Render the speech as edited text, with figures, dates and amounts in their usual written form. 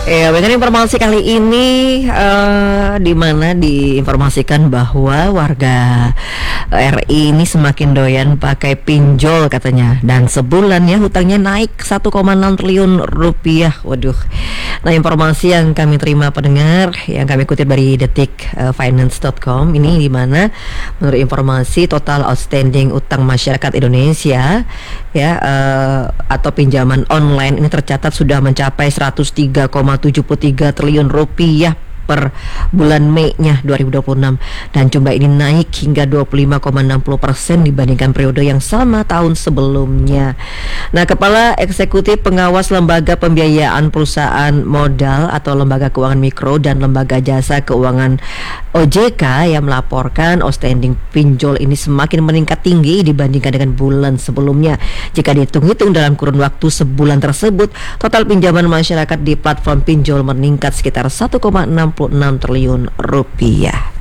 Ya, dengan informasi kali ini di mana diinformasikan bahwa warga RI ini semakin doyan pakai pinjol katanya, dan sebulan ya hutangnya naik 1,6 triliun rupiah. Waduh. Nah, informasi yang kami terima pendengar yang kami kutip dari detikfinance.com ini, di mana menurut informasi total outstanding utang masyarakat Indonesia ya atau pinjaman online ini tercatat sudah mencapai 103,73 triliun rupiah per bulan Mei-nya 2026, dan jumlah ini naik hingga 25,60% dibandingkan periode yang sama tahun sebelumnya. Nah, Kepala Eksekutif Pengawas Lembaga Pembiayaan Perusahaan Modal atau Lembaga Keuangan Mikro dan Lembaga Jasa Keuangan OJK yang melaporkan outstanding pinjol ini semakin meningkat tinggi dibandingkan dengan bulan sebelumnya. Jika dihitung-hitung dalam kurun waktu sebulan tersebut, total pinjaman masyarakat di platform pinjol meningkat sekitar 1,66 triliun rupiah.